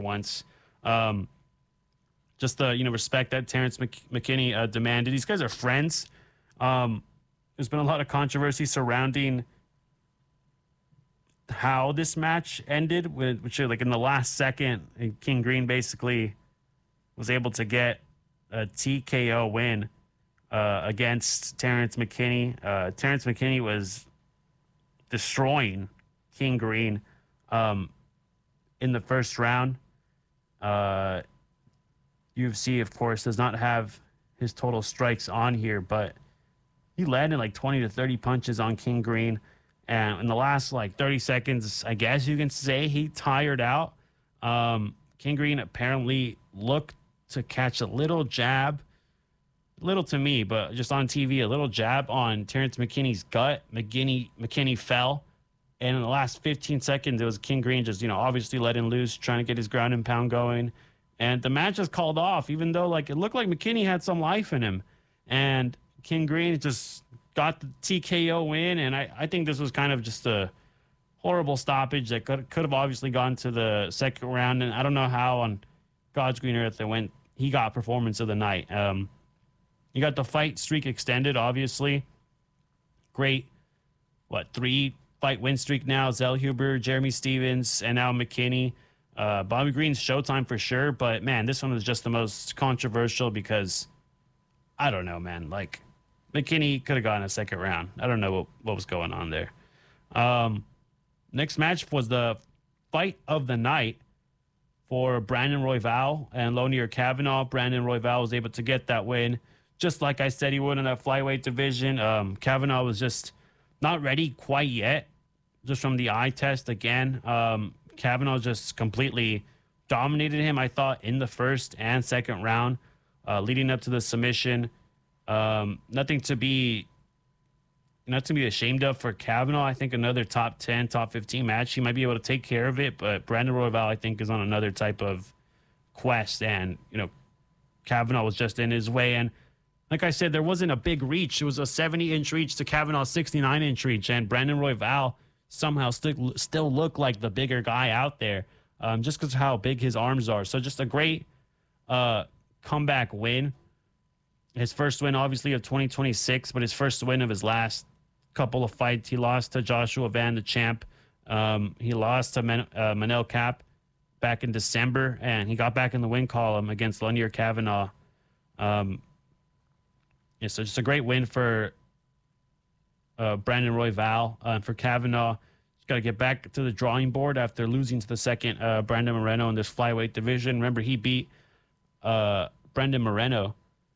once. Just the respect that Terrence McKinney demanded. These guys are friends. There's been a lot of controversy surrounding how this match ended, which like in the last second, King Green basically was able to get a TKO win against Terrence McKinney. Terrence McKinney was destroying King Green in the first round. UFC, of course, does not have his total strikes on here, but he landed like 20 to 30 punches on King Green. And in the last like 30 seconds, I guess you can say he tired out. King Green apparently looked to catch a little jab, little to me, but just on TV, a little jab on Terrence McKinney's gut. McKinney fell. And in the last 15 seconds, it was King Green just, obviously letting loose, trying to get his ground and pound going. And the match was called off, even though like it looked like McKinney had some life in him. And King Green just got the TKO win. And I think this was kind of just a horrible stoppage that could have obviously gone to the second round. And I don't know how on God's green earth he got performance of the night. You got the fight streak extended, obviously. Great, 3-fight win streak now. Zellhuber, Jeremy Stevens, and now McKinney. Bobby Green's showtime for sure, but man, this one was just the most controversial because I don't know, man. Like McKinney could have gotten a second round. I don't know what was going on there. Next match was the fight of the night for Brandon Royval and Lonier Kavanaugh. Brandon Royval was able to get that win, just like I said he would in that flyweight division. Kavanaugh was just not ready quite yet, just from the eye test again. Kavanaugh just completely dominated him, I thought, in the first and second round, leading up to the submission. Nothing to be ashamed of for Kavanaugh. I think another top 10, top 15 match, he might be able to take care of it, but Brandon Royval, I think, is on another type of quest, and, Kavanaugh was just in his way. And like I said, there wasn't a big reach. It was a 70-inch reach to Kavanaugh's 69-inch reach, and Brandon Royval somehow still look like the bigger guy out there, just because of how big his arms are. So just a great comeback win. His first win, obviously, of 2026, but his first win of his last couple of fights. He lost to Joshua Van, the champ. He lost to Manel Cap back in December, and he got back in the win column against Lonier Kavanaugh. So just a great win for Brandon Royval. For Kavanaugh, he's got to get back to the drawing board after losing to the second Brandon Moreno in this flyweight division. Remember, he beat Brandon Moreno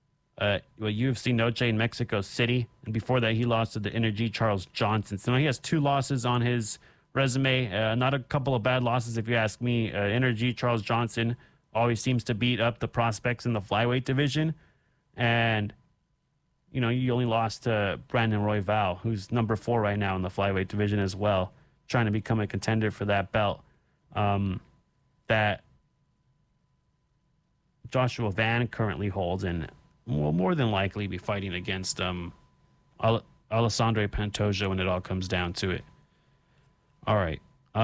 UFC Noche in Mexico City, and before that, he lost to the Energy Charles Johnson. So now he has 2 losses on his resume. Not a couple of bad losses, if you ask me. Energy Charles Johnson always seems to beat up the prospects in the flyweight division, and you only lost to Brandon Royval, who's number 4 right now in the flyweight division as well, trying to become a contender for that belt. That Joshua Van currently holds, and will more than likely be fighting against Alessandro Pantoja when it all comes down to it. All right.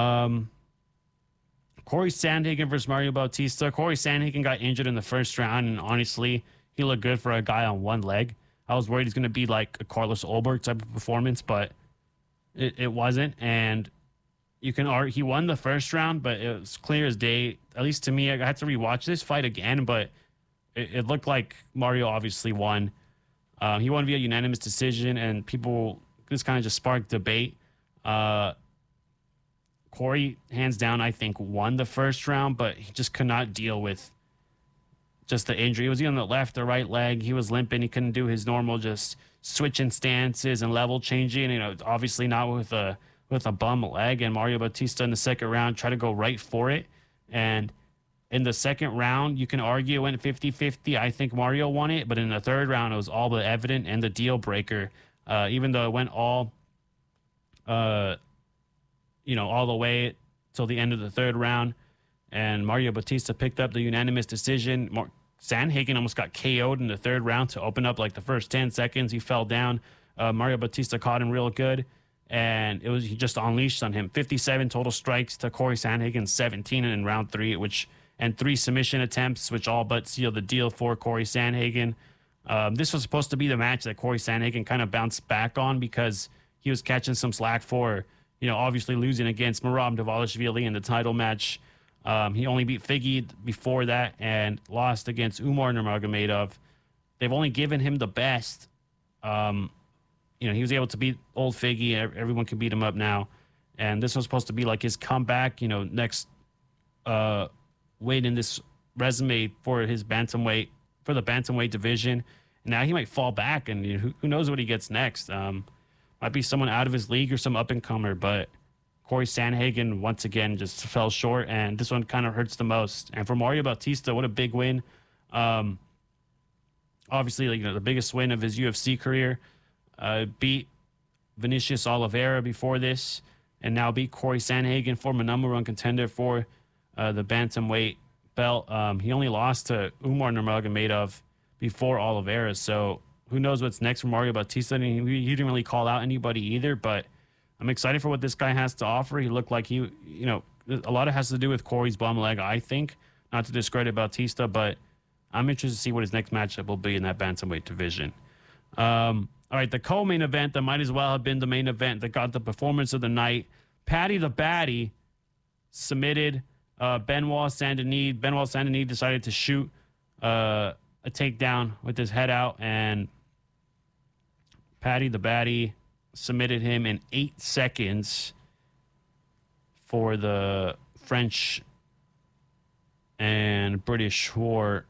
Corey Sandhagen versus Mario Bautista. Corey Sandhagen got injured in the first round, and honestly, he looked good for a guy on one leg. I was worried he's going to be like a Carlos Ulberg type of performance, but it wasn't. And you can argue he won the first round, but it was clear as day. At least to me, I had to rewatch this fight again, but it looked like Mario obviously won. He won via unanimous decision, and this kind of just sparked debate. Corey, hands down, I think, won the first round, but he just could not deal with just the injury. It was either on the left or right leg. He was limping. He couldn't do his normal just switching stances and level changing. Obviously not with a bum leg. And Mario Bautista in the second round tried to go right for it. And in the second round, you can argue it went 50-50. I think Mario won it. But in the third round, it was all but evident and the deal breaker. Even though it went all the way till the end of the third round. And Mario Bautista picked up the unanimous decision. Sandhagen almost got KO'd in the third round to open up like the first 10 seconds. He fell down. Mario Bautista caught him real good. And he just unleashed on him. 57 total strikes to Corey Sandhagen, 17 in round 3, which and 3 submission attempts, which all but sealed the deal for Corey Sandhagen. This was supposed to be the match that Corey Sandhagen kind of bounced back on because he was catching some slack for, obviously losing against Merab Dvalishvili in the title match. He only beat Figgy before that and lost against Umar Nurmagomedov. They've only given him the best. He was able to beat old Figgy. Everyone can beat him up now. And this was supposed to be like his comeback, next weight in this resume for his bantamweight, for the bantamweight division. And now he might fall back, and who knows what he gets next. Might be someone out of his league or some up-and-comer, but Corey Sandhagen, once again, just fell short, and this one kind of hurts the most. And for Mario Bautista, what a big win. Obviously, the biggest win of his UFC career. Beat Vinicius Oliveira before this, and now beat Corey Sandhagen, former number 1 contender for the bantamweight belt. He only lost to Umar Nurmagomedov before Oliveira, so who knows what's next for Mario Bautista. I mean, he didn't really call out anybody either, but I'm excited for what this guy has to offer. He looked like a lot of it has to do with Corey's bum leg, I think. Not to discredit Bautista, but I'm interested to see what his next matchup will be in that bantamweight division. All right, the co-main event that might as well have been the main event that got the performance of the night. Paddy the Baddy submitted Benoit Saint-Denis. Benoit Saint-Denis decided to shoot a takedown with his head out, and Paddy the Baddy submitted him in 8 seconds for the French and British war.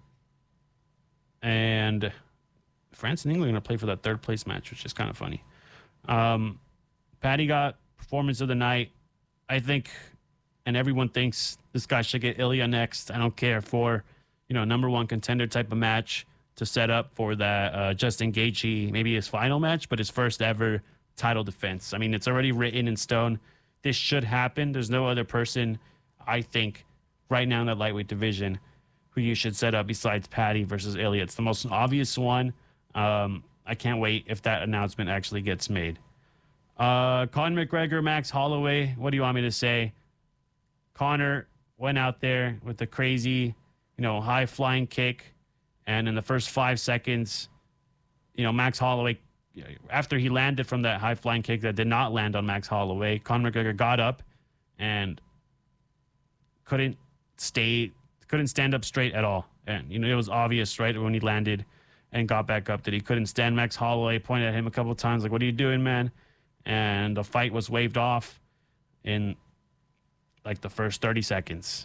And France and England are going to play for that 3rd place match, which is kind of funny. Paddy got performance of the night. I think, and everyone thinks this guy should get Ilya next. I don't care for, number 1 contender type of match to set up for that Justin Gaethje, maybe his final match, but his first ever title defense. I mean, it's already written in stone. This should happen. There's no other person, I think, right now in that lightweight division who you should set up besides Paddy versus Ilya. It's the most obvious one. I can't wait if that announcement actually gets made. Conor McGregor, Max Holloway. What do you want me to say? Conor went out there with the crazy, high flying kick. And in the first 5 seconds, Max Holloway, after he landed from that high flying kick that did not land on Max Holloway, Conor McGregor got up and couldn't stand up straight at all. And, it was obvious right when he landed and got back up that he couldn't stand. Max Holloway pointed at him a couple of times like, what are you doing, man? And the fight was waved off in like the first 30 seconds.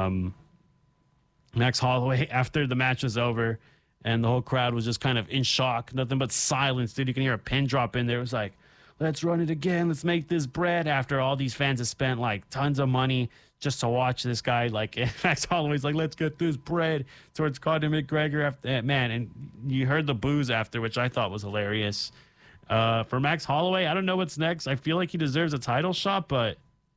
Max Holloway, after the match was over and the whole crowd was just kind of in shock, nothing but silence, dude. You can hear a pin drop in there. It was like, let's run it again. Let's make this bread. After all these fans have spent like tons of money just to watch this guy, like Max Holloway's like, let's get this bread towards Conor McGregor after that, man. And you heard the boos after, which I thought was hilarious. For Max Holloway, I don't know what's next. I feel like he deserves a title shot, but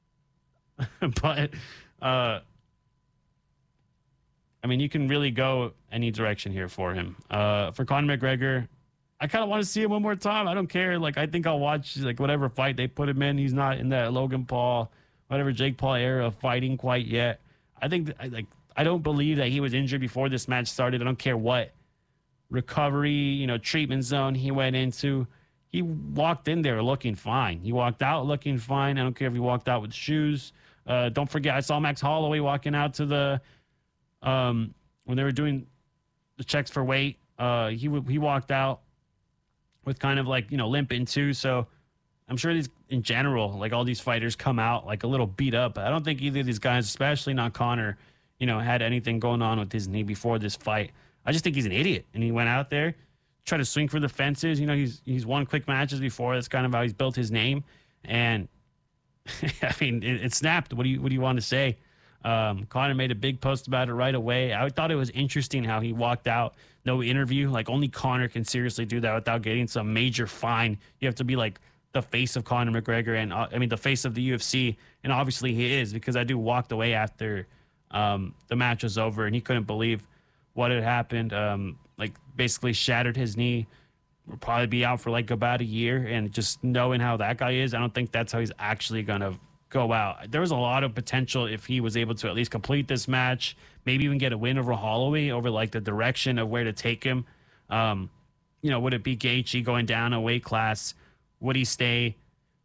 I mean, you can really go any direction here for him. For Conor McGregor, I kind of want to see him one more time. I don't care. Like, I think I'll watch like whatever fight they put him in. He's not in that Logan Paul, whatever Jake Paul era of fighting quite yet. I think I don't believe that he was injured before this match started. I don't care what recovery, treatment zone he went into. He walked in there looking fine. He walked out looking fine. I don't care if he walked out with shoes. Don't forget, I saw Max Holloway walking out to the when they were doing the checks for weight. He walked out with kind of like limping too. So I'm sure these in general, like all these fighters come out like a little beat up. I don't think either of these guys, especially not Conor, had anything going on with his knee before this fight. I just think he's an idiot, and he went out there, tried to swing for the fences. He's won quick matches before. That's kind of how he's built his name, and I mean it snapped. What do you want to say? Conor made a big post about it right away. I thought it was interesting how he walked out, no interview. Like, only Conor can seriously do that without getting some major fine. You have to be like the face of Conor McGregor and the face of the UFC. And obviously he is, because that dude walked away after the match was over and he couldn't believe what had happened. Basically shattered his knee. Will probably be out for like about a year. And just knowing how that guy is, I don't think that's how he's actually going to go out. There was a lot of potential if he was able to at least complete this match, maybe even get a win over Holloway, over like the direction of where to take him. Would it be Gaethje going down a weight class? Would he stay?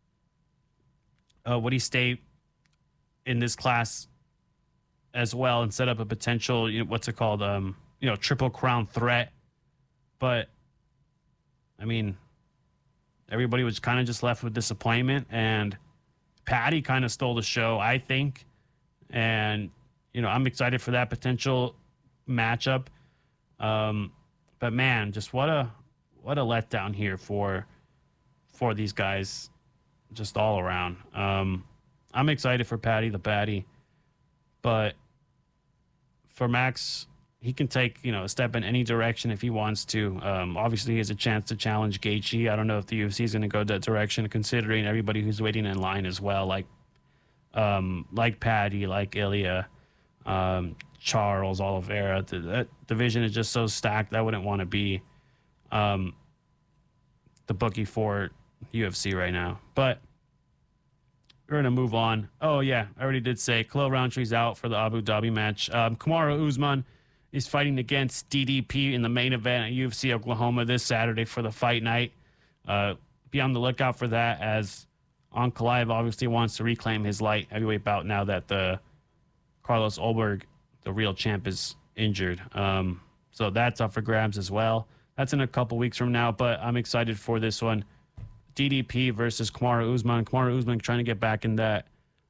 Would he stay in this class as well and set up a potential, triple crown threat? But I mean, everybody was kind of just left with disappointment, and Patty kind of stole the show, I think. And, I'm excited for that potential matchup. But man, just what a letdown here for these guys, just all around. I'm excited for Patty the Batty, but for Max, he can take, a step in any direction if he wants to. Obviously, he has a chance to challenge Gaethje. I don't know if the UFC is going to go that direction, considering everybody who's waiting in line as well, like Patty, like Ilya, Charles, Oliveira. That division is just so stacked. I wouldn't want to be the bookie for UFC right now. But we're going to move on. Oh, yeah, I already did say Khalil Rountree's out for the Abu Dhabi match. Kamaru Usman is fighting against DDP in the main event at UFC Oklahoma this Saturday for the fight night. Be on the lookout for that, as Ankalaev obviously wants to reclaim his light heavyweight bout now that the Carlos Ulberg, the real champ, is injured. So that's up for grabs as well. That's in a couple weeks from now, but I'm excited for this one. DDP versus Kamaru Usman. Kamaru Usman trying to get back in that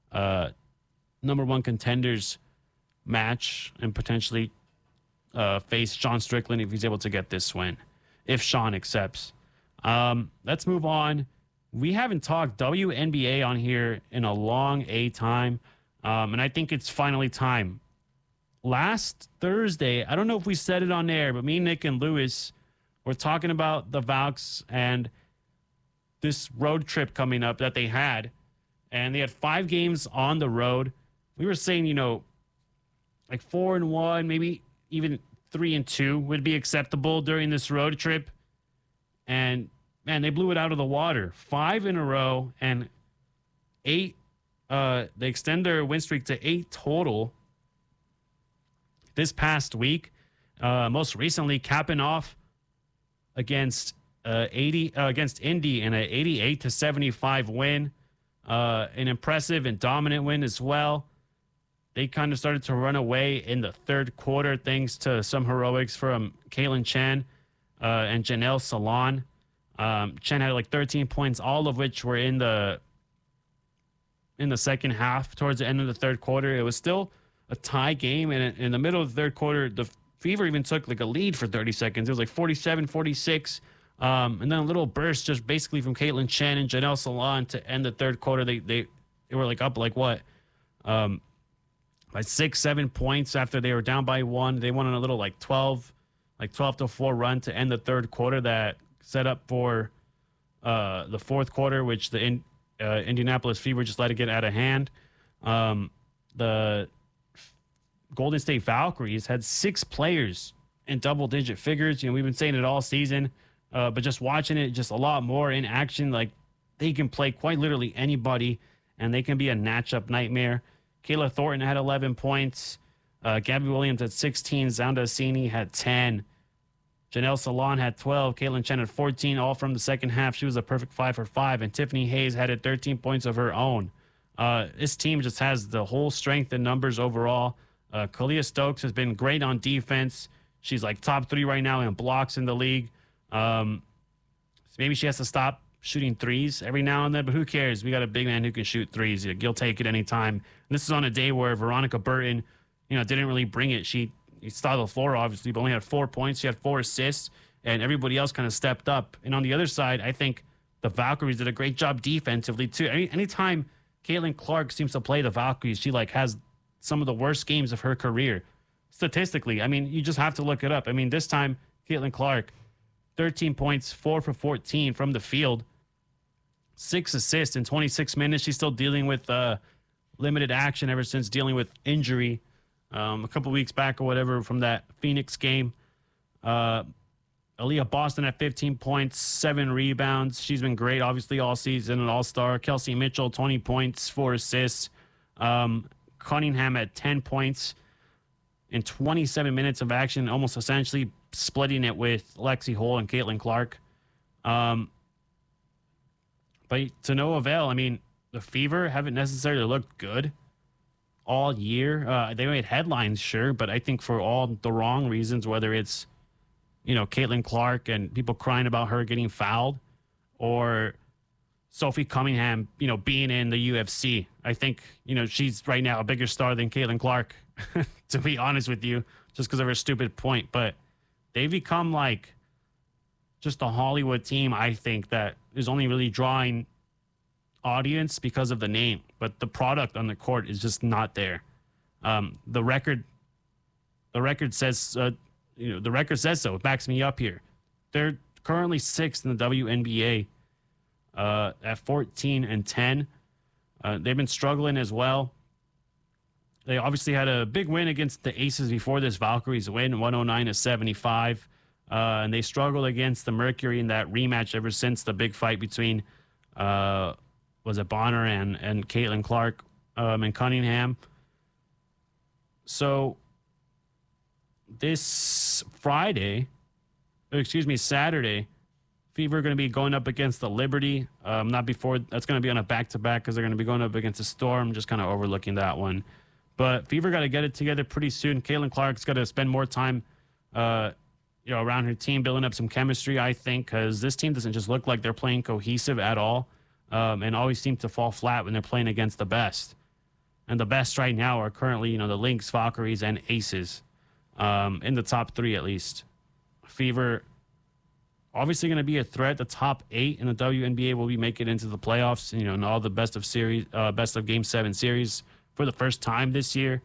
number one contenders match and potentially face Sean Strickland if he's able to get this win, if Sean accepts. Let's move on. We haven't talked WNBA on here in a long time, and I think it's finally time. Last Thursday, I don't know if we said it on air, but me, Nick, and Lewis were talking about the Valks and this road trip coming up that they had, and they had 5 games on the road. We were saying, like 4-1, maybe even 3-2 would be acceptable during this road trip. And man, they blew it out of the water. 5 in a row, and 8. They extend their win streak to 8 total this past week. Most recently, capping off against against Indy in an 88-75 win. An impressive and dominant win as well. They kind of started to run away in the third quarter thanks to some heroics from Kailin Chen and Janelle Salon. Chen had like 13 points, all of which were in the second half. Towards the end of the third quarter, it was still a tie game, and in the middle of the third quarter, the Fever even took like a lead for 30 seconds. It was like 47-46. And then a little burst just basically from Kailin Chen and Janelle Salon to end the third quarter. They were like up like what? By 6-7 points after they were down by 1. They won on a little like 12-4 run to end the third quarter that set up for the fourth quarter, which the Indianapolis Fever just let it get out of hand. The Golden State Valkyries had 6 players in double-digit figures. We've been saying it all season. But just watching it, just a lot more in action. Like, they can play quite literally anybody, and they can be a matchup nightmare. Kayla Thornton had 11 points. Gabby Williams had 16. Zonda Assini had 10. Janelle Salon had 12. Kailin Chen had 14, all from the second half. She was a perfect 5 for 5. And Tiffany Hayes had 13 points of her own. This team just has the whole strength and numbers overall. Kalia Stokes has been great on defense. She's like top 3 right now in blocks in the league. So maybe she has to stop shooting threes every now and then, but who cares? We got a big man who can shoot threes. You'll take it anytime. And this is on a day where Veronica Burton, didn't really bring it. She saw the floor, obviously, but only had 4 points. She had 4 assists, and everybody else kind of stepped up. And on the other side, I think the Valkyries did a great job defensively, too. Anytime Caitlin Clark seems to play the Valkyries, she has some of the worst games of her career. Statistically, you just have to look it up. This time, Caitlin Clark, 13 points, 4 for 14 from the field, 6 assists in 26 minutes. She's still dealing with limited action ever since dealing with injury a couple weeks back or whatever from that Phoenix game. Aaliyah Boston at 15 points, 7 rebounds. She's been great, obviously, all season, an all-star. Kelsey Mitchell, 20 points, 4 assists. Cunningham at 10 points in 27 minutes of action, almost essentially splitting it with Lexi Hull and Caitlin Clark. But to no avail. I mean, the Fever haven't necessarily looked good all year. They made headlines, sure, but I think for all the wrong reasons, whether it's Caitlin Clark and people crying about her getting fouled, or Sophie Cunningham, being in the UFC. I think, she's right now a bigger star than Caitlin Clark, to be honest with you, just because of her stupid point. But they've become like just a Hollywood team, I think, that is only really drawing audience because of the name. But the product on the court is just not there. The record says... the record says so. It backs me up here. They're currently 6th in the WNBA at 14-10. They've been struggling as well. They obviously had a big win against the Aces before this Valkyries win, 109-75. And they struggled against the Mercury in that rematch ever since the big fight between, was it Bonner and Caitlin Clark and Cunningham. So this Saturday, Fever are going to be going up against the Liberty. Not before, that's going to be on a back-to-back because they're going to be going up against the Storm. Just kind of overlooking that one. But Fever got to get it together pretty soon. Caitlin Clark's got to spend more time, around her team, building up some chemistry, I think, because this team doesn't just look like they're playing cohesive at all, and always seem to fall flat when they're playing against the best. And the best right now are currently, the Lynx, Valkyries, and Aces. In the top 3 at least. Fever obviously going to be a threat. The top 8 in the WNBA will be making it into the playoffs, in all the best of Game 7 series for the first time this year.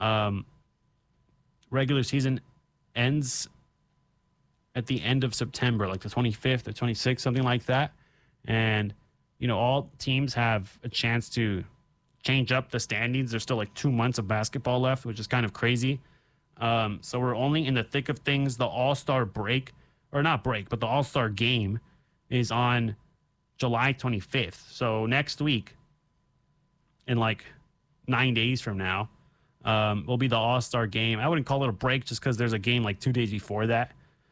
Regular season ends at the end of September, like the 25th or 26th, something like that. And, all teams have a chance to change up the standings. There's still like 2 months of basketball left, which is kind of crazy. So we're only in the thick of things. The All-Star break, or not break, but the All-Star game is on July 25th. So next week, in like 9 days from now, will be the All-Star game. I wouldn't call it a break just because there's a game like 2 days before that.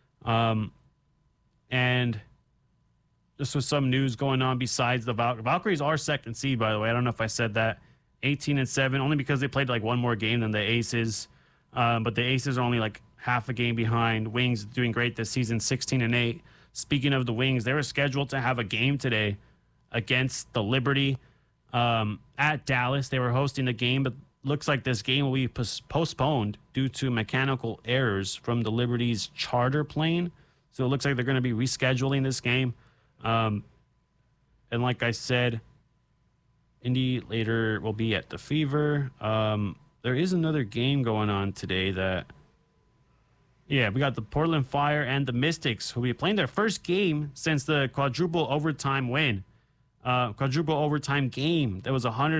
And just with some news going on besides the Valkyries are second seed, by the way. I don't know if I said that. 18-7, only because they played like one more game than the Aces. But the Aces are only like half a game behind. Wings doing great this season, 16-8. Speaking of the Wings, they were scheduled to have a game today against the Liberty at Dallas. They were hosting the game, but looks like this game will be postponed due to mechanical errors from the Liberty's charter plane. So it looks like they're going to be rescheduling this game. And like I said, Indy later will be at the Fever. There is another game going on today we got the Portland Fire and the Mystics, who will be playing their first game since the quadruple overtime win. Quadruple overtime game. That was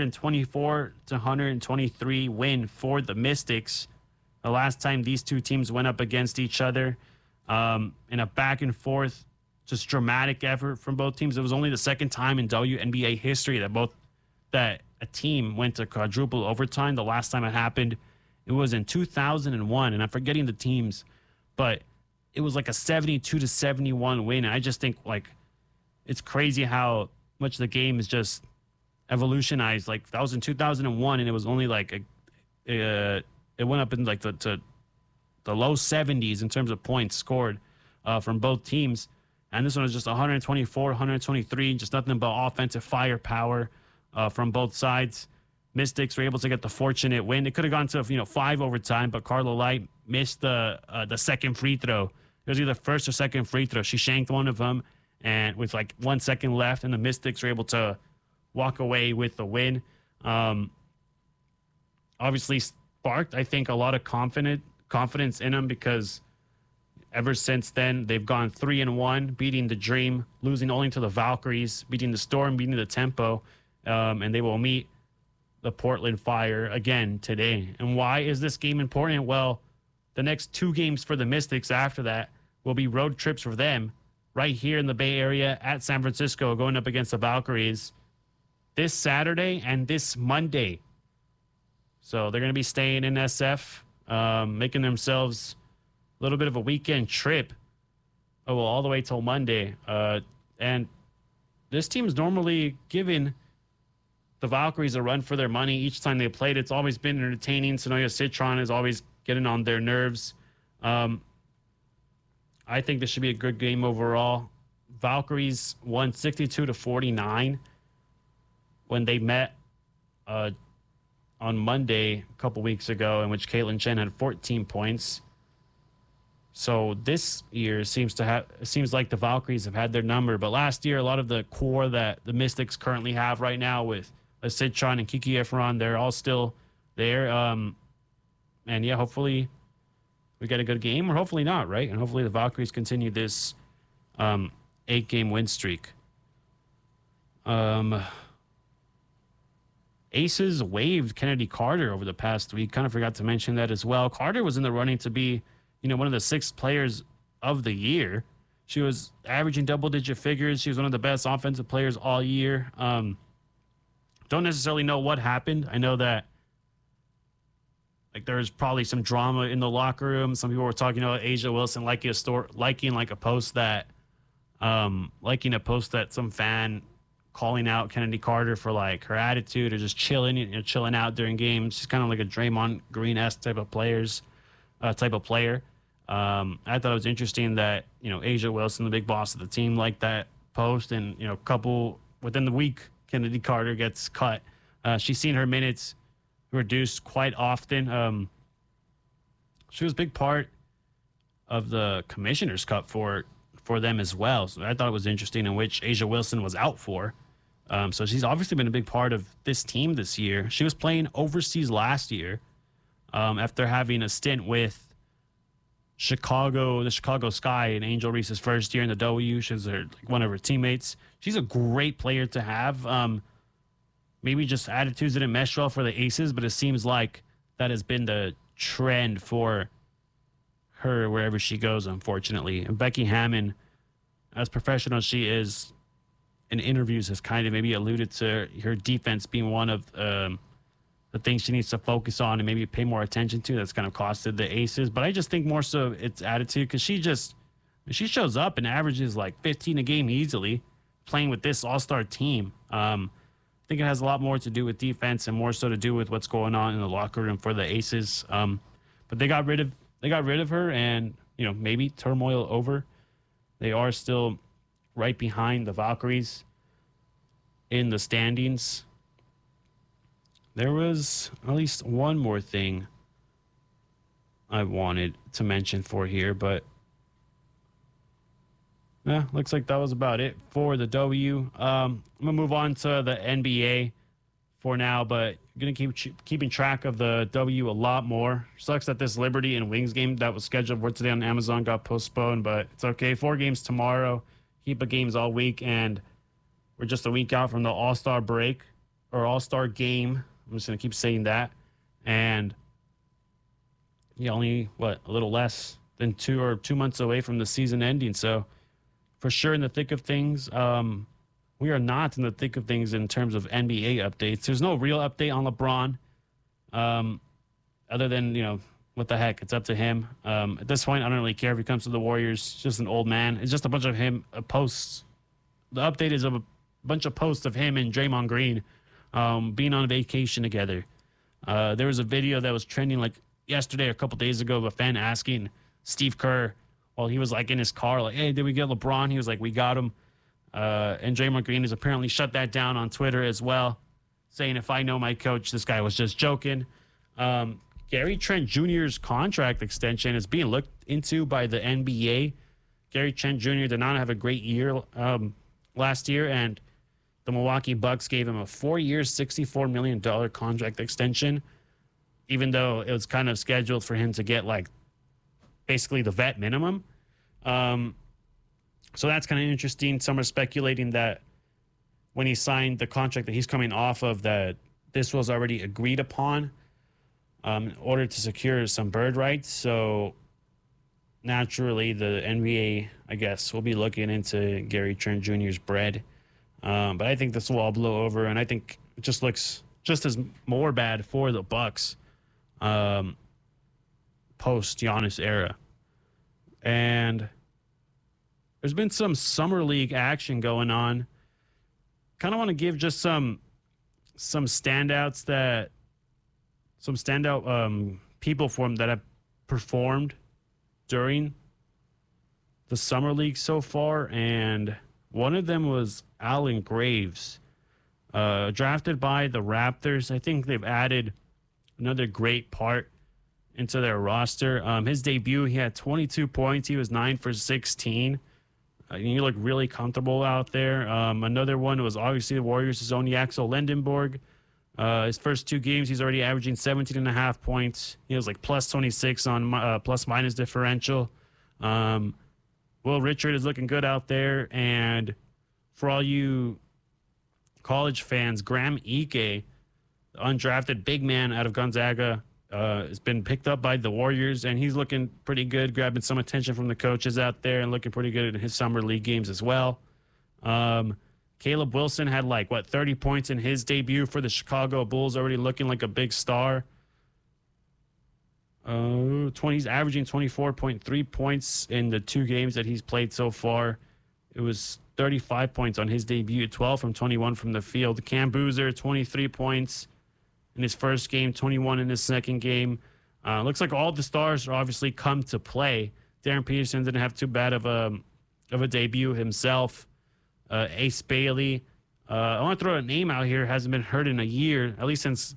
124-123 win for the Mystics. The last time these two teams went up against each other in a back and forth, just dramatic effort from both teams. It was only the second time in WNBA history that a team went to quadruple overtime. The last time it happened, it was in 2001, and I'm forgetting the teams, but it was like a 72-71 win. And I just think like it's crazy how much the game is just evolutionized. Like that was in 2001, and it was only like it went up in like the low 70s in terms of points scored from both teams. And this one was just 124, 123, just nothing but offensive firepower from both sides. Mystics were able to get the fortunate win. It could have gone to 5 overtime, but Carla Light missed the second free throw. It was either first or second free throw. She shanked one of them, and with like 1 second left, and the Mystics were able to walk away with the win. Obviously sparked, I think, a lot of confidence in them, because ever since then they've gone 3-1, beating the Dream, losing only to the Valkyries, beating the Storm, beating the Tempo, and they will meet the Portland Fire again today. And why is this game important? Well, the next 2 games for the Mystics after that will be road trips for them right here in the Bay Area at San Francisco, going up against the Valkyries this Saturday and this Monday. So they're going to be staying in SF, making themselves a little bit of a weekend trip. All the way till Monday. And this team is normally giving the Valkyries a run for their money each time they played. It's always been entertaining. Sonoya Citron is always getting on their nerves. I think this should be a good game overall. Valkyries won 62-49 when they met on Monday a couple weeks ago, in which Caitlin Chen had 14 points. So this year it seems like the Valkyries have had their number. But last year, a lot of the core that the Mystics currently have right now with Citron and Kiki Efron, they're all still there. And yeah, hopefully we get a good game, or hopefully not, right? And hopefully the Valkyries continue this 8-game win streak. Aces waived Kennedy Carter over the past week. Kind of forgot to mention that as well. Carter was in the running to be, one of the 6 players of the year. She was averaging double-digit figures. She was one of the best offensive players all year. Don't necessarily know what happened. I know that there was probably some drama in the locker room. Some people were talking about A'ja Wilson liking a post that some fan calling out Kennedy Carter for her attitude or just chilling out during games. She's kind of like a Draymond Green-esque type of player. I thought it was interesting that, A'ja Wilson, the big boss of the team, liked that post, and, within the week, Kennedy Carter gets cut. She's seen her minutes reduced quite often. She was a big part of the Commissioner's Cup for them as well. So I thought it was interesting, in which A'ja Wilson was out for. So she's obviously been a big part of this team this year. She was playing overseas last year, after having a stint with the Chicago Sky in Angel Reese's first year in the W. She was one of her teammates. She's a great player to have. Maybe just attitudes didn't mesh well for the Aces, but it seems like that has been the trend for her wherever she goes, unfortunately. And Becky Hammon, as professional as she is, in interviews has kind of maybe alluded to her defense being one of the things she needs to focus on and maybe pay more attention to. That's kind of costed the Aces. But I just think more so it's attitude, because she shows up and averages 15 a game easily playing with this all-star team. I think it has a lot more to do with defense and more so to do with what's going on in the locker room for the Aces. But they got rid of her, and maybe turmoil over. They are still right behind the Valkyries in the standings. There was at least one more thing I wanted to mention for here, but looks like that was about it for the W. I'm going to move on to the NBA for now, but going to keep keeping track of the W a lot more. Sucks that this Liberty and Wings game that was scheduled for today on Amazon got postponed, but it's okay. 4 games tomorrow, heap of games all week, and we're just a week out from the All-Star break, or All-Star game. I'm just going to keep saying that. And only, a little less than 2 months away from the season ending. So for sure in the thick of things. We are not in the thick of things in terms of NBA updates. There's no real update on LeBron, other than, what the heck, it's up to him. At this point, I don't really care if he comes to the Warriors. It's just an old man. It's just a bunch of posts. The update is of a bunch of posts of him and Draymond Green being on vacation together. There was a video that was trending yesterday or a couple days ago of a fan asking Steve Kerr while he was in his car, hey, did we get LeBron? He was we got him. And Draymond Green has apparently shut that down on Twitter as well, saying, if I know my coach, this guy was just joking. Gary Trent Jr.'s contract extension is being looked into by the NBA. Gary Trent Jr. did not have a great year last year, and the Milwaukee Bucks gave him a 4-year, $64 million contract extension, even though it was kind of scheduled for him to get basically the vet minimum. So that's kind of interesting. Some are speculating that when he signed the contract that he's coming off of, that this was already agreed upon in order to secure some bird rights. So naturally, the NBA, I guess, will be looking into Gary Trent Jr.'s bread. But I think this will all blow over, and I think it just looks just as more bad for the Bucks post Giannis era. And there's been some summer league action going on. Kind of want to give just some standout people for them that have performed during the summer league so far, and one of them was Alan Graves, drafted by the Raptors. I think they've added another great part into their roster. His debut, he had 22 points. He was 9 for 16. He looked really comfortable out there. Another one was obviously the Warriors' own Axel Lindenberg. His first 2 games, he's already averaging 17.5 points. He was like plus 26 on plus minus differential. Will Richard is looking good out there. And for all you college fans, Graham Ike, the undrafted big man out of Gonzaga, has been picked up by the Warriors, and he's looking pretty good, grabbing some attention from the coaches out there and looking pretty good in his summer league games as well. Caleb Wilson had 30 points in his debut for the Chicago Bulls, already looking like a big star. He's averaging 24.3 points in the 2 games that he's played so far. It was 35 points on his debut, 12 from 21 from the field. Cam Boozer, 23 points in his first game, 21 in his second game. Looks like all the stars are obviously come to play. Darren Peterson didn't have too bad of a debut himself. Ace Bailey. I want to throw a name out here. Hasn't been heard in a year, at least since,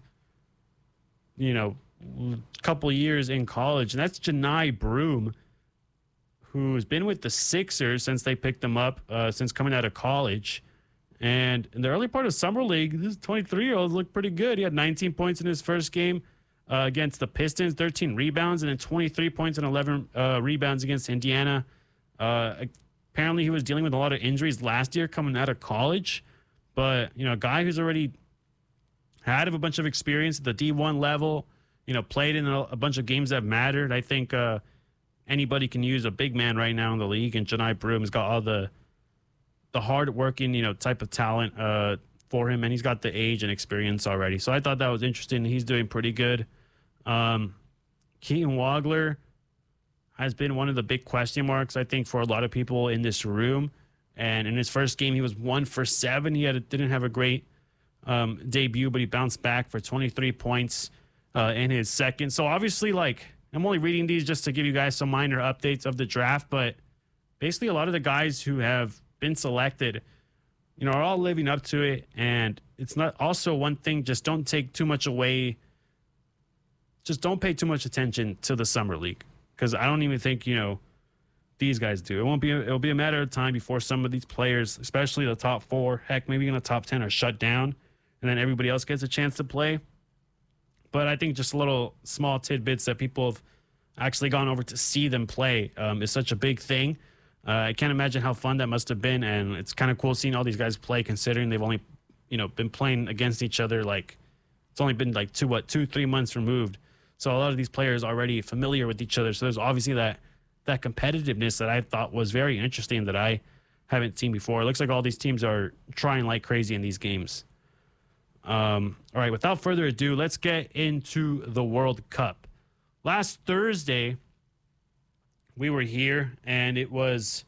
a couple years in college. And that's Janai Broom, who's been with the Sixers since they picked him up, since coming out of college. And in the early part of Summer League, this 23-year-old looked pretty good. He had 19 points in his first game against the Pistons, 13 rebounds, and then 23 points and 11 rebounds against Indiana. Apparently, he was dealing with a lot of injuries last year coming out of college. But, a guy who's already had a bunch of experience at the D1 level, played in a bunch of games that mattered. I think anybody can use a big man right now in the league, and Janai Broom has got all the hard-working, type of talent for him, and he's got the age and experience already. So I thought that was interesting. He's doing pretty good. Keaton Wagler has been one of the big question marks, I think, for a lot of people in this room. And in his first game, he was 1 for 7. He didn't have a great debut, but he bounced back for 23 points in his second. So obviously, I'm only reading these just to give you guys some minor updates of the draft, but basically a lot of the guys who have been selected, are all living up to it. And it's not also one thing, just don't take too much away. Just don't pay too much attention to the Summer League, because I don't even think, these guys do. It'll be a matter of time before some of these players, especially the top 4, heck, maybe in the top 10, are shut down, and then everybody else gets a chance to play. But I think just little small tidbits that people have actually gone over to see them play is such a big thing. I can't imagine how fun that must have been, and it's kind of cool seeing all these guys play, considering they've only, been playing against each other. It's only been 2-3 months removed. So a lot of these players are already familiar with each other. So there's obviously that competitiveness that I thought was very interesting that I haven't seen before. It looks like all these teams are trying like crazy in these games. All right, without further ado, let's get into the World Cup. Last Thursday, we were here, and it was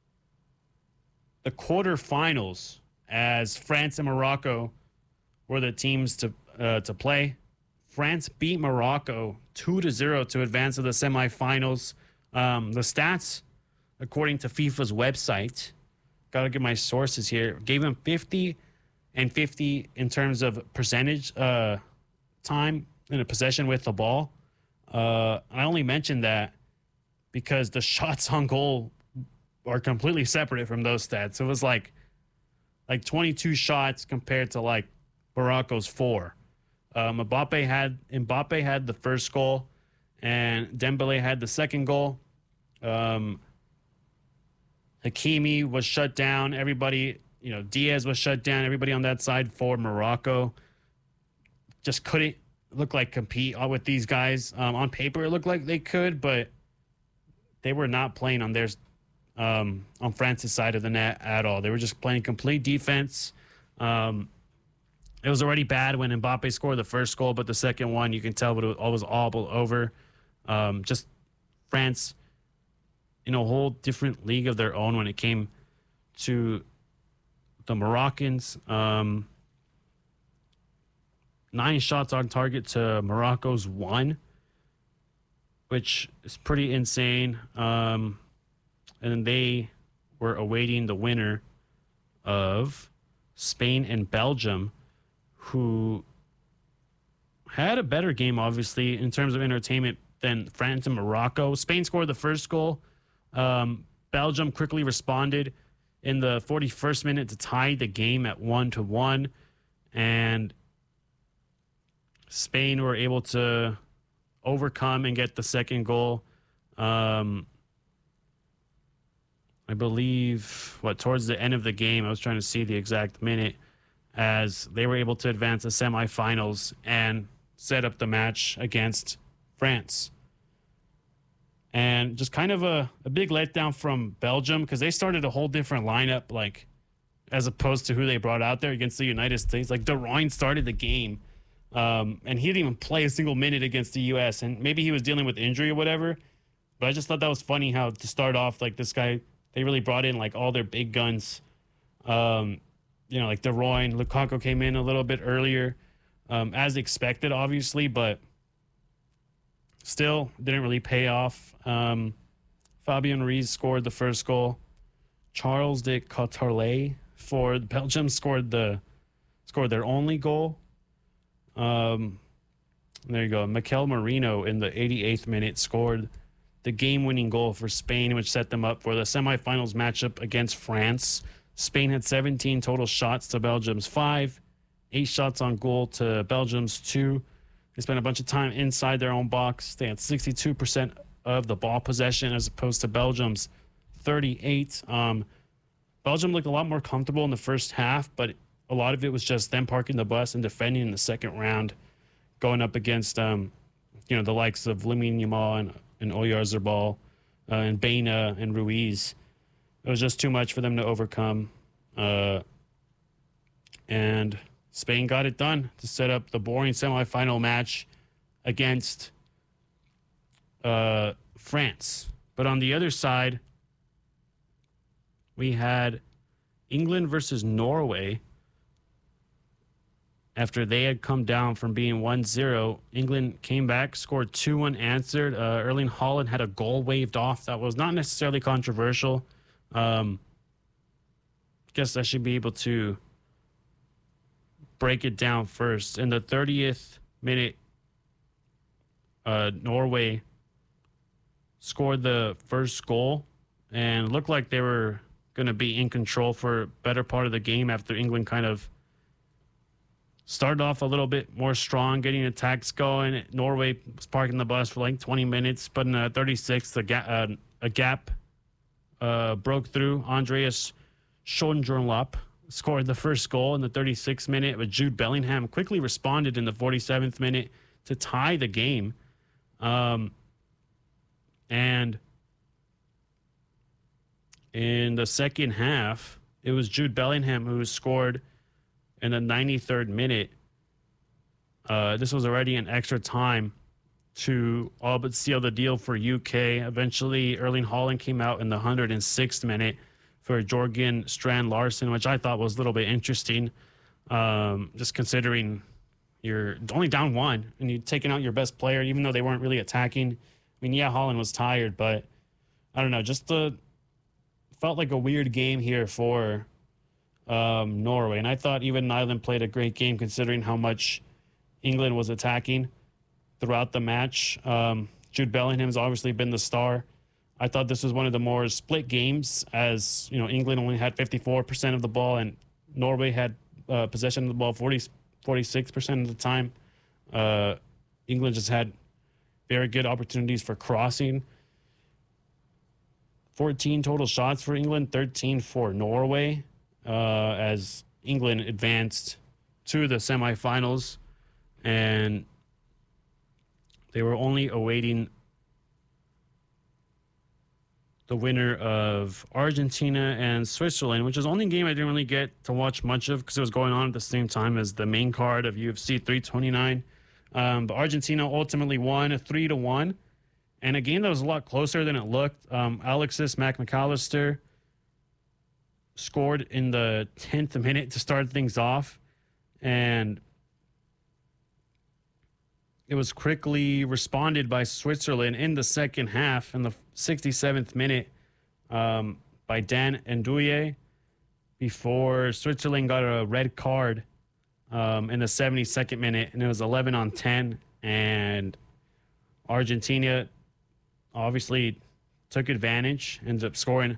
the quarterfinals as France and Morocco were the teams to play. France beat Morocco 2-0 to advance to the semifinals. The stats, according to FIFA's website, got to get my sources here, gave them 50 and 50 in terms of percentage time in a possession with the ball. I only mentioned that because the shots on goal are completely separate from those stats. So it was like 22 shots compared to Morocco's 4. Mbappe had the first goal, and Dembele had the second goal. Hakimi was shut down. Everybody, Diaz was shut down. Everybody on that side for Morocco just couldn't compete with these guys. On paper, it looked like they could, but they were not playing on on France's side of the net at all. They were just playing complete defense. It was already bad when Mbappe scored the first goal, but the second one, you can tell it was all over. Just France in a whole different league of their own when it came to the Moroccans. 9 shots on target to Morocco's 1, which is pretty insane. And then they were awaiting the winner of Spain and Belgium, who had a better game, obviously, in terms of entertainment than France and Morocco. Spain scored the first goal. Belgium quickly responded in the 41st minute to tie the game at 1-1. And Spain were able to overcome and get the second goal. I believe, towards the end of the game, I was trying to see the exact minute, as they were able to advance the semifinals and set up the match against France. And just kind of a big letdown from Belgium, because they started a whole different lineup, like, as opposed to who they brought out there against the United States. Like, De Bruyne started the game, and he didn't even play a single minute against the U.S., and maybe he was dealing with injury or whatever. But I just thought that was funny how to start off, like, this guy, they really brought in, like, all their big guns. Like De Bruyne, Lukaku came in a little bit earlier, as expected, obviously, but still didn't really pay off. Fabian Ruiz scored the first goal. Charles de Cotarlet for Belgium scored their only goal. There you go. Mikel Merino in the 88th minute scored the game-winning goal for Spain, which set them up for the semifinals matchup against France. Spain had 17 total shots to Belgium's 5, 8 shots on goal to Belgium's 2. They spent a bunch of time inside their own box. They had 62% of the ball possession as opposed to Belgium's 38. Belgium looked a lot more comfortable in the first half, but a lot of it was just them parking the bus and defending in the second round, going up against the likes of Lamine Yamal and Oyarzabal and Baina and Ruiz. It was just too much for them to overcome. And Spain got it done to set up the boring semifinal match against France. But on the other side, we had England versus Norway. After they had come down from being 1-0, England came back, scored 2 unanswered. Erling Haaland had a goal waved off that was not necessarily controversial. Guess I should be able to break it down first. In the 30th minute, Norway scored the first goal and looked like they were going to be in control for a better part of the game after England kind of started off a little bit more strong, getting attacks going. Norway was parking the bus for like 20 minutes, but in the 36th, a gap broke through. Andreas Schonjorlap scored the first goal in the 36th minute, but Jude Bellingham quickly responded in the 47th minute to tie the game. And in the second half, it was Jude Bellingham who scored in the 93rd minute. This was already an extra time to all but seal the deal for UK. Eventually, Erling Haaland came out in the 106th minute for Jorgen Strand Larsen, which I thought was a little bit interesting, just considering you're only down 1 and you're taking out your best player, even though they weren't really attacking. I mean, yeah, Haaland was tired, but I don't know, felt like a weird game here for Norway. And I thought even Nyland played a great game considering how much England was attacking throughout the match. Jude Bellingham's obviously been the star. I thought this was one of the more split games, as England only had 54% of the ball and Norway had possession of the ball 46% of the time. England just had very good opportunities for crossing. 14 total shots for England, 13 for Norway, as England advanced to the semifinals, and they were only awaiting the winner of Argentina and Switzerland, which is the only game I didn't really get to watch much of because it was going on at the same time as the main card of UFC 329. But Argentina ultimately won 3-1, and a game that was a lot closer than it looked. Alexis McAllister scored in the 10th minute to start things off, and it was quickly responded by Switzerland in the second half in the 67th minute by Dan Ndouye before Switzerland got a red card in the 72nd minute, and it was 11-10, and Argentina obviously took advantage, ended up scoring a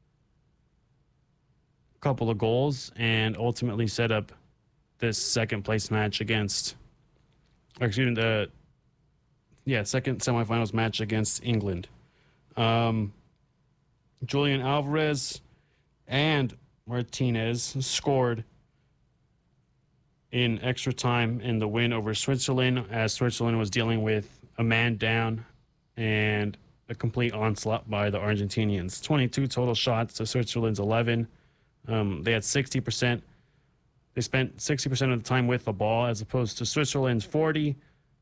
couple of goals, and ultimately set up this second place match against, second semifinals match against England. Julian Alvarez and Martinez scored in extra time in the win over Switzerland, as Switzerland was dealing with a man down and a complete onslaught by the Argentinians. 22 total shots to Switzerland's 11. They had 60%. They spent 60% of the time with the ball as opposed to Switzerland's 40.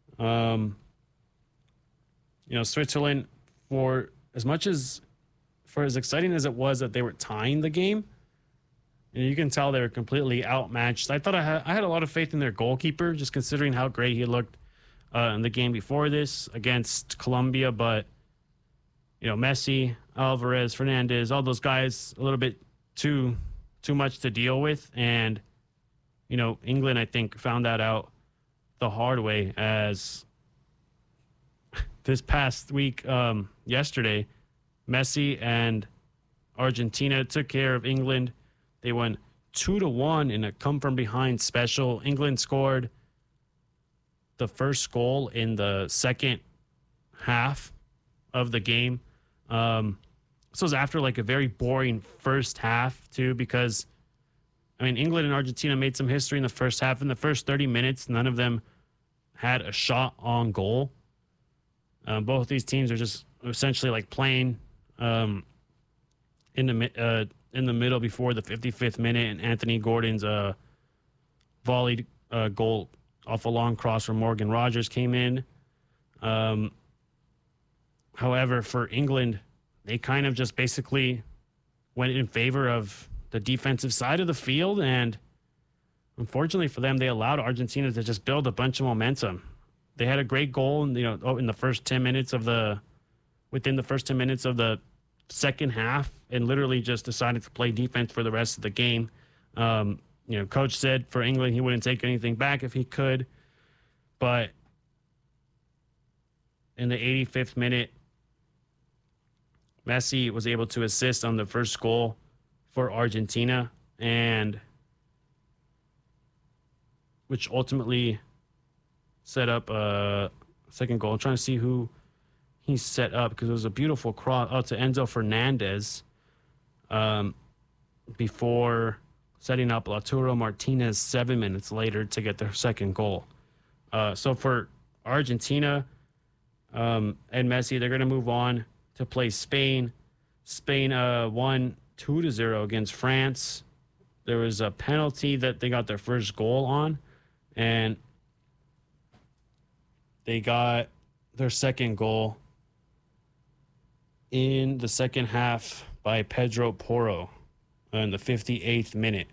Switzerland, for as exciting as it was that they were tying the game, you can tell they were completely outmatched. I thought I had a lot of faith in their goalkeeper, just considering how great he looked in the game before this against Colombia. But, Messi, Alvarez, Fernandez, all those guys, a little bit too much to deal with. And, England, I think, found that out the hard way, as this past week, yesterday, Messi and Argentina took care of England. They won 2-1 in a come-from-behind special. England scored the first goal in the second half of the game. This was after a very boring first half, too, because, England and Argentina made some history in the first half. In the first 30 minutes, none of them had a shot on goal. Both these teams are just essentially playing in the middle before the 55th minute, and Anthony Gordon's volleyed goal off a long cross from Morgan Rogers came in. However, for England, they kind of just basically went in favor of the defensive side of the field, and unfortunately for them, they allowed Argentina to just build a bunch of momentum. They had a great goal, within the first 10 minutes of the second half, and literally just decided to play defense for the rest of the game. Coach said for England he wouldn't take anything back if he could, but in the 85th minute, Messi was able to assist on the first goal for Argentina, and which ultimately set up a second goal. I'm trying to see who he set up, because it was a beautiful cross to Enzo Fernandez before setting up Lautaro Martinez 7 minutes later to get their second goal. So for Argentina and Messi, they're going to move on to play Spain. Spain won 2-0 against France. There was a penalty that they got their first goal on, and they got their second goal in the second half by Pedro Porro in the 58th minute.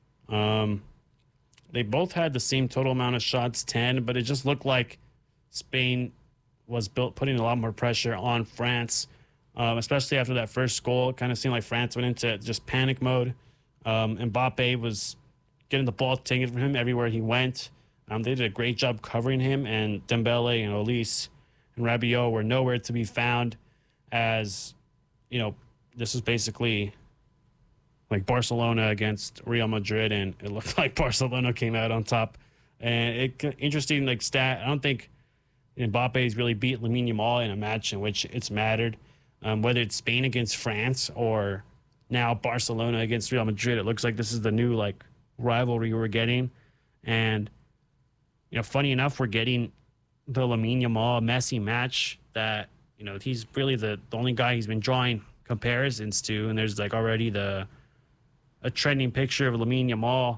They both had the same total amount of shots, 10, but it just looked like Spain was putting a lot more pressure on France, especially after that first goal. It kind of seemed like France went into just panic mode. Mbappe was getting the ball taken from him everywhere he went. They did a great job covering him, and Dembele and Olise and Rabiot were nowhere to be found, as, this was basically like Barcelona against Real Madrid, and it looked like Barcelona came out on top. And interesting stat, I don't think Mbappe's really beat Lamine Yamal in a match in which it's mattered. Whether it's Spain against France or now Barcelona against Real Madrid, it looks like this is the new rivalry we're getting. And funny enough, we're getting the Lamine Yamal Messi match that he's really the only guy he's been drawing comparisons to. And there's like already a trending picture of Lamine Yamal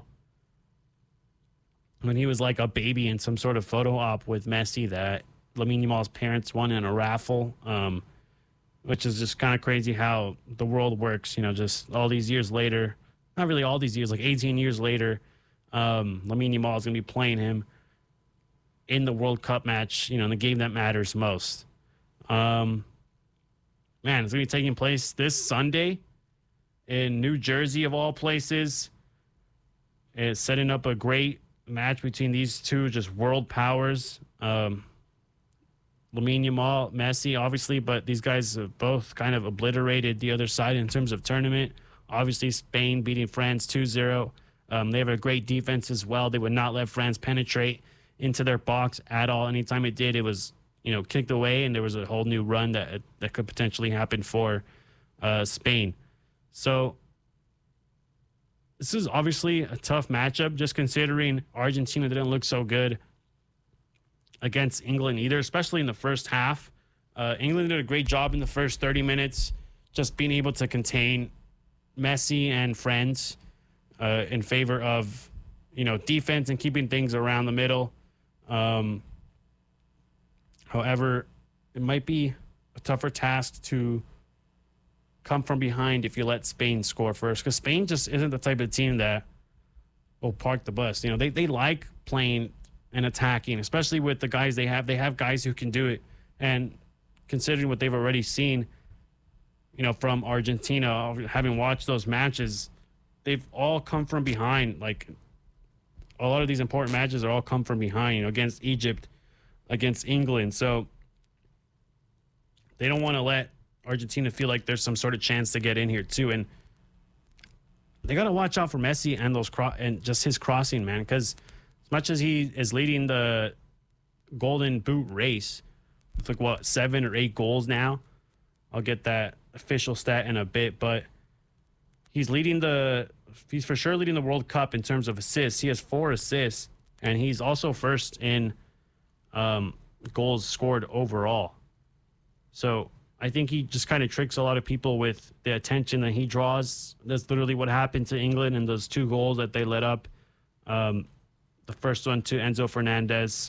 when he was like a baby in some sort of photo op with Messi that Lamine Yamal's parents won in a raffle, which is just kind of crazy how the world works, just all these years later, not really all these years, like 18 years later, Lamine Yamal is going to be playing him in the World Cup match, in the game that matters most. Man, it's going to be taking place this Sunday in New Jersey, of all places. It's setting up a great match between these two just world powers. Lamine Yamal, Messi, obviously, but these guys have both kind of obliterated the other side in terms of tournament. Obviously, Spain beating France 2-0. They have a great defense as well. They would not let France penetrate into their box at all. Anytime it did, it was, kicked away, and there was a whole new run that could potentially happen for Spain. So this is obviously a tough matchup, just considering Argentina didn't look so good against England either, especially in the first half. England did a great job in the first 30 minutes, just being able to contain Messi and friends in favor of, defense and keeping things around the middle. However, it might be a tougher task to come from behind if you let Spain score first, because Spain just isn't the type of team that will park the bus. They like playing and attacking, especially with the guys they have. They have guys who can do it. And considering what they've already seen, from Argentina, having watched those matches, they've all come from behind. Like, a lot of these important matches are all come from behind, against Egypt, against England. So they don't want to let Argentina feel like there's some sort of chance to get in here too. And they got to watch out for Messi and and just his crossing, man, because as much as he is leading the Golden Boot race with 7 or 8 goals now, I'll get that official stat in a bit, but he's for sure leading the World Cup in terms of assists. He has 4 assists, and he's also first in goals scored overall. So I think he just kind of tricks a lot of people with the attention that he draws. That's literally what happened to England in those 2 goals that they let up. The first one to Enzo Fernandez.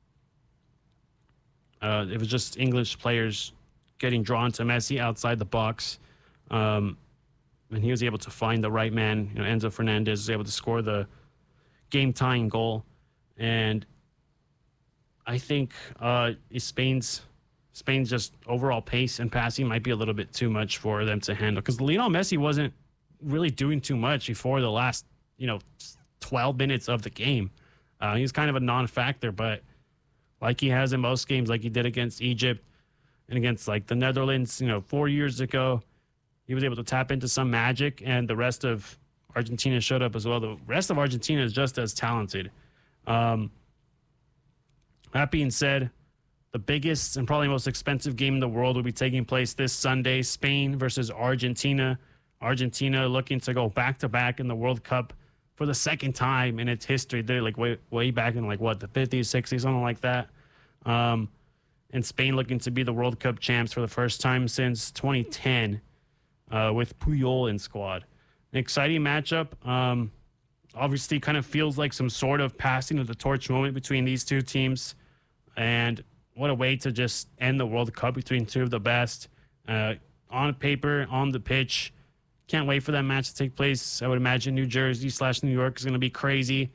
It was just English players getting drawn to Messi outside the box. And he was able to find the right man. Enzo Fernandez was able to score the game-tying goal. And I think Spain's just overall pace and passing might be a little bit too much for them to handle, because Lionel Messi wasn't really doing too much before the last 12 minutes of the game. He was kind of a non-factor, but like he has in most games, like he did against Egypt and against like the Netherlands 4 years ago, he was able to tap into some magic, and the rest of Argentina showed up as well. The rest of Argentina is just as talented. That being said, the biggest and probably most expensive game in the world will be taking place this Sunday. Spain versus Argentina. Argentina looking to go back-to-back in the World Cup for the second time in its history. They're like way back in the 50s, 60s, something like that. And Spain looking to be the World Cup champs for the first time since 2010 with Puyol in squad. An exciting matchup. Obviously kind of feels like some sort of passing of the torch moment between these two teams. And what a way to just end the World Cup between two of the best. On paper, on the pitch. Can't wait for that match to take place. I would imagine New Jersey/New York is going to be crazy.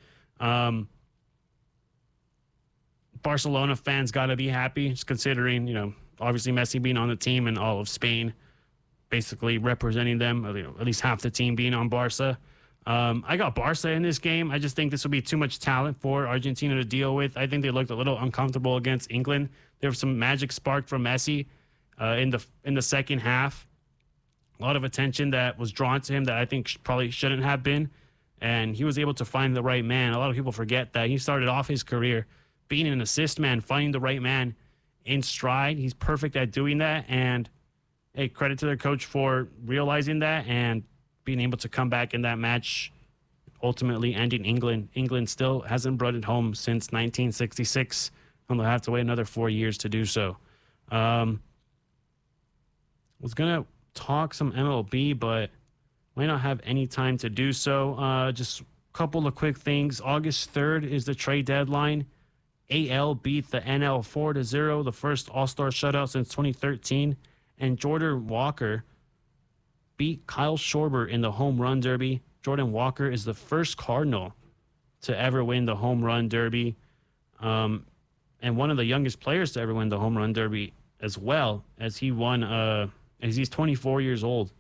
Barcelona fans got to be happy, just considering, obviously Messi being on the team and all of Spain basically representing them, at least half the team being on Barca. I got Barca in this game. I just think this will be too much talent for Argentina to deal with. I think they looked a little uncomfortable against England. There was some magic spark from Messi in the second half. A lot of attention that was drawn to him that I think probably shouldn't have been. And he was able to find the right man. A lot of people forget that he started off his career being an assist man, finding the right man in stride. He's perfect at doing that. And hey, credit to their coach for realizing that and being able to come back in that match, ultimately ending England. England still hasn't brought it home since 1966, and they'll have to wait another 4 years to do so. Was going to talk some MLB, but might not have any time to do so. Just a couple of quick things. August 3rd is the trade deadline. AL beat the NL 4-0, the first All-Star shutout since 2013. And Jordan Walker beat Kyle Schwarber in the home run derby. Jordan Walker is the first Cardinal to ever win the home run derby, and one of the youngest players to ever win the home run derby as well, as he won as he's 24 years old.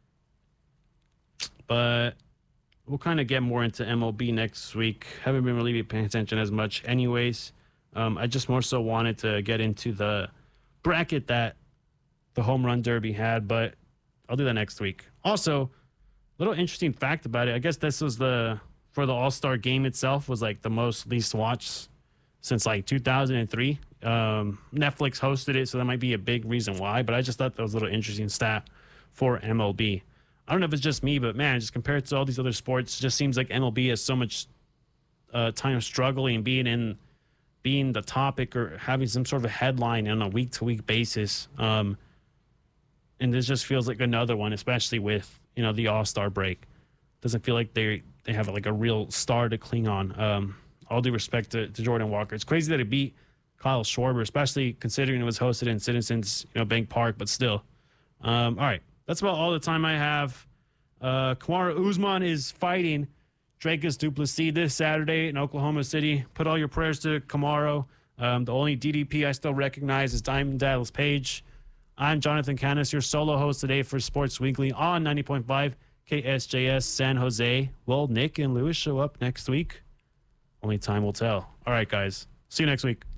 But we'll kind of get more into MLB next week. Haven't been really paying attention as much anyways. I just more so wanted to get into the bracket that the home run derby had, but I'll do that next week. Also, little interesting fact about it. I guess this was for the All-Star game itself was like the most least watched since like 2003. Netflix hosted it, so that might be a big reason why, but I just thought that was a little interesting stat for MLB. I don't know if it's just me, but man, just compared to all these other sports, it just seems like MLB has so much time struggling being the topic or having some sort of a headline on a week-to-week basis. And this just feels like another one, especially with, the All-Star break. Doesn't feel like they have like a real star to cling on. All due respect to Jordan Walker. It's crazy that he beat Kyle Schwarber, especially considering it was hosted in Citizens Bank Park, but still. All right. That's about all the time I have. Kamaru Usman is fighting Dricus du Plessis this Saturday in Oklahoma City. Put all your prayers to Kamaru. The only DDP I still recognize is Diamond Dallas Page. I'm Jonathan Canis, your solo host today for Sports Weekly on 90.5 KSJS San Jose. Will Nick and Lewis show up next week? Only time will tell. All right, guys. See you next week.